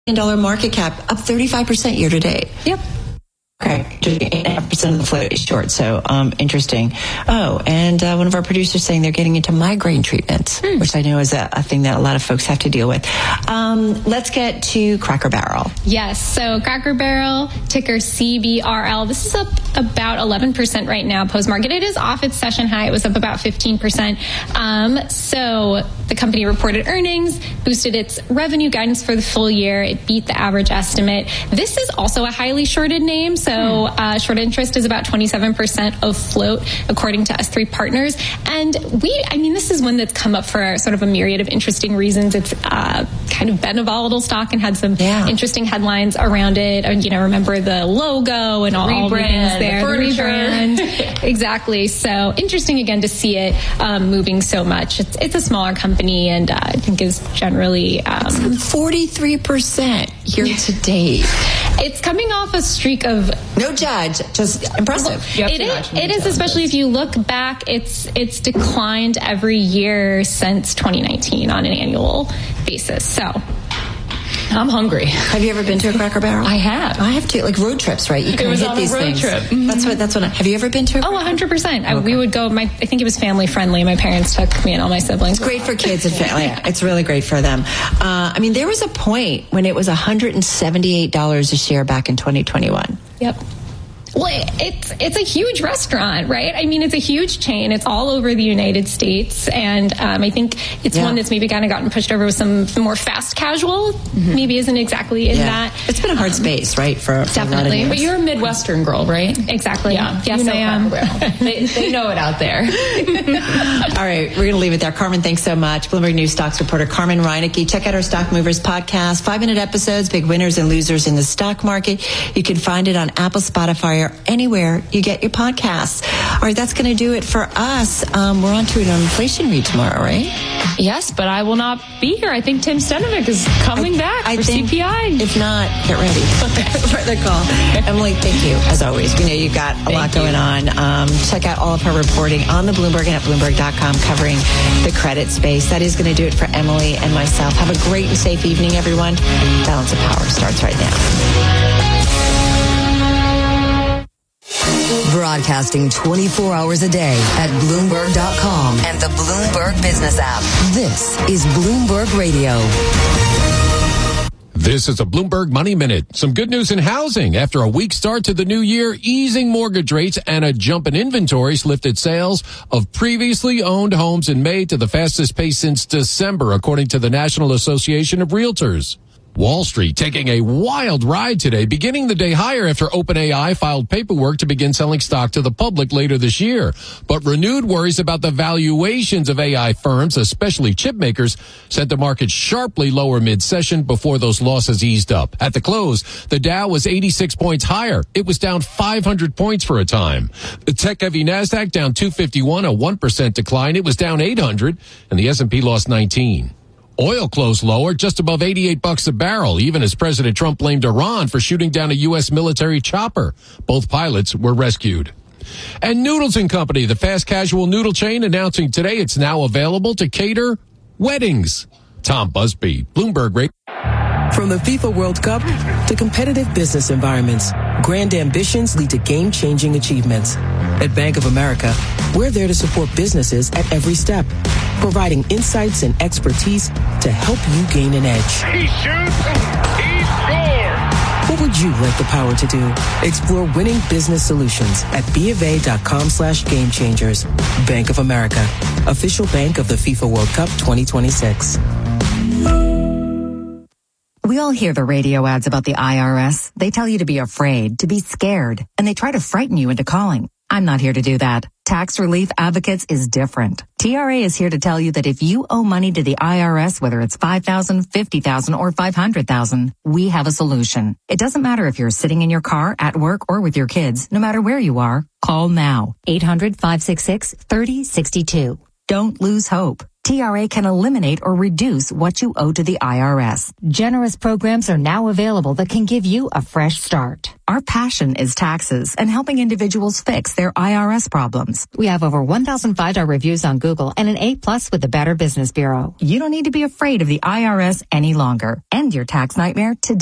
$1 market cap, up 35% year to date. Yep. Okay, 8.5% of the float is short, so interesting. Oh, and one of our producers saying they're getting into migraine treatments, which I know is a thing that a lot of folks have to deal with. Let's get to Cracker Barrel. Yes, so Cracker Barrel, ticker CBRL. This is up about 11% right now, post-market. It is off its session high. It was up about 15%. So the company reported earnings, boosted its revenue guidance for the full year. It beat the average estimate. This is also a highly shorted name, so short interest is about 27% of float, according to S3 Partners. And this is one that's come up for sort of a myriad of interesting reasons. It's kind of been a volatile stock and had some interesting headlines around it. Remember the logo and all the things there. The rebrand. Exactly. So interesting again to see it moving so much. It's a smaller company and I think is generally 43% year to date. It's coming off a streak of no judge, just impressive. It is, especially if you look back. It's declined every year since 2019 on an annual basis. So I'm hungry. Have you ever been to a Cracker Barrel? I have. I have too. Like road trips, right? You can hit these things. Trip. Mm-hmm. That's what. Have you ever been to? 100%. Okay. We would go. I think it was family friendly. My parents took me and all my siblings. It's great for kids and family. Yeah, it's really great for them. There was a point when it was $178 a share back in 2021. Yep. Well, it's a huge restaurant, right? It's a huge chain. It's all over the United States. And I think it's one that's maybe kind of gotten pushed over with some more fast casual. Mm-hmm. Maybe isn't exactly in that. It's been a hard space, right? For definitely. A lot of years. But you're a Midwestern girl, right? Exactly. Yeah. Yes, I am. They know it out there. All right. We're going to leave it there. Carmen, thanks so much. Bloomberg News stocks reporter Carmen Reinecke. Check out our Stock Movers podcast. 5-minute episodes, big winners and losers in the stock market. You can find it on Apple, Spotify, or anywhere you get your podcasts. All right, that's going to do it for us. We're on to an inflation read tomorrow, right? Yes, but I will not be here. I think Tim Stenovic is coming back for CPI. If not, get ready for the call. Emily, thank you, as always. We know you've got a lot going on. Check out all of her reporting on the Bloomberg and at Bloomberg.com covering the credit space. That is going to do it for Emily and myself. Have a great and safe evening, everyone. Balance of Power starts right now. Broadcasting 24 hours a day at Bloomberg.com and the Bloomberg Business app. This is Bloomberg Radio. This is a Bloomberg Money Minute. Some good news in housing. After a weak start to the new year, easing mortgage rates and a jump in inventories lifted sales of previously owned homes in May to the fastest pace since December, according to the National Association of Realtors. Wall Street taking a wild ride today, beginning the day higher after OpenAI filed paperwork to begin selling stock to the public later this year. But renewed worries about the valuations of AI firms, especially chip makers, sent the market sharply lower mid-session before those losses eased up. At the close, the Dow was 86 points higher. It was down 500 points for a time. The tech-heavy NASDAQ down 251, a 1% decline. It was down 800, and the S&P lost 19. Oil closed lower, just above $88 a barrel, even as President Trump blamed Iran for shooting down a U.S. military chopper. Both pilots were rescued. And Noodles & Company, the fast casual noodle chain, announcing today it's now available to cater weddings. Tom Busby, Bloomberg Radio. From the FIFA World Cup to competitive business environments, grand ambitions lead to game-changing achievements. At Bank of America, we're there to support businesses at every step, providing insights and expertise to help you gain an edge. He shoots, he scores! What would you like the power to do? Explore winning business solutions at BofA.com/gamechangers. Bank of America, official bank of the FIFA World Cup 2026. We all hear the radio ads about the IRS. They tell you to be afraid, to be scared, and they try to frighten you into calling. I'm not here to do that. Tax Relief Advocates is different. TRA is here to tell you that if you owe money to the IRS, whether it's $5,000, $50,000, or $500,000, we have a solution. It doesn't matter if you're sitting in your car, at work, or with your kids. No matter where you are, call now. 800-566-3062. Don't lose hope. TRA can eliminate or reduce what you owe to the IRS. Generous programs are now available that can give you a fresh start. Our passion is taxes and helping individuals fix their IRS problems. We have over 1,000 5-star reviews on Google and an A+ with the Better Business Bureau. You don't need to be afraid of the IRS any longer. End your tax nightmare today.